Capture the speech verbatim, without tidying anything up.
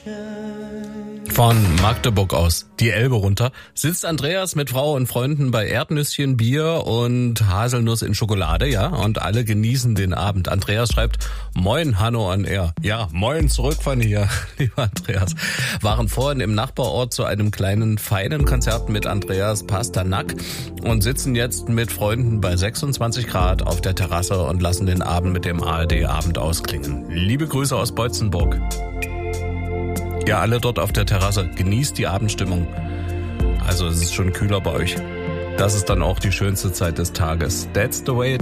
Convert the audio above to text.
Von Magdeburg aus, die Elbe runter, sitzt Andreas mit Frau und Freunden bei Erdnüsschen, Bier und Haselnuss in Schokolade, ja, und alle genießen den Abend. Andreas schreibt, moin Hanno an er. Ja, moin zurück von hier, lieber Andreas. Waren vorhin im Nachbarort zu einem kleinen, feinen Konzert mit Andreas Pasternak und sitzen jetzt mit Freunden bei sechsundzwanzig Grad auf der Terrasse und lassen den Abend mit dem A R D-Abend ausklingen. Liebe Grüße aus Beutzenburg. Ihr alle dort auf der Terrasse, genießt die Abendstimmung. Also es ist schon kühler bei euch. Das ist dann auch die schönste Zeit des Tages. That's the way it